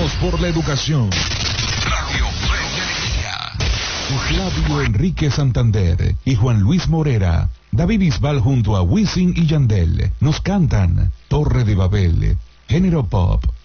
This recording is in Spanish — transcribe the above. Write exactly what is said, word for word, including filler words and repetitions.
Unidos por la educación. Radio Fe y Alegría. Flavio Enrique Santander y Juan Luis Morera. David Bisbal junto a Wisin y Yandel nos cantan Torre de Babel, género pop.